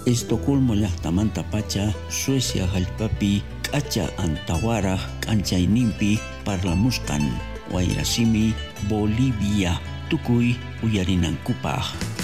Estocolmo llaqtamanta pacha Suecia hallpapi k'acha antawara k'anchayninpi parlamusqan wayrasimi Bolivia tukuy uyarinankupaq.